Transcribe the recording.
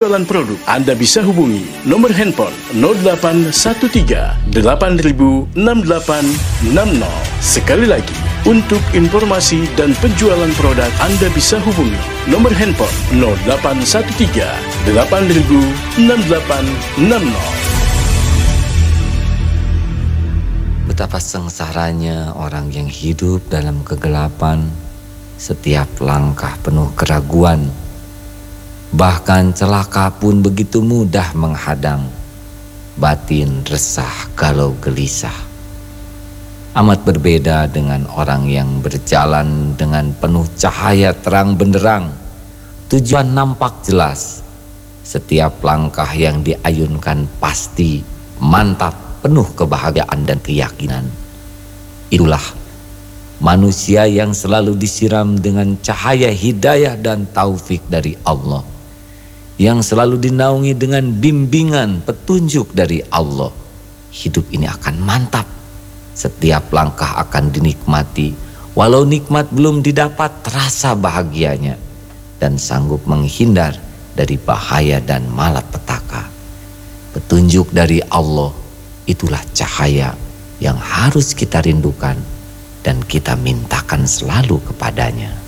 Jualan produk, Anda bisa hubungi nomor handphone 0813 8000 6860. Sekali lagi, untuk informasi dan penjualan produk, Anda bisa hubungi nomor handphone 0813 8000 6860. Betapa sengsaranya orang yang hidup dalam kegelapan, setiap langkah penuh keraguan. Bahkan celaka pun begitu mudah menghadang, batin resah galau gelisah. Amat berbeda dengan orang yang berjalan dengan penuh cahaya terang benderang. Tujuan nampak jelas, setiap langkah yang diayunkan pasti mantap, penuh kebahagiaan dan keyakinan. Itulah manusia yang selalu disiram dengan cahaya hidayah dan taufik dari Allah, yang selalu dinaungi dengan bimbingan petunjuk dari Allah. Hidup ini akan mantap, setiap langkah akan dinikmati, walau nikmat belum didapat terasa bahagianya, dan sanggup menghindar dari bahaya dan malapetaka. Petunjuk dari Allah itulah cahaya yang harus kita rindukan dan kita mintakan selalu kepadanya.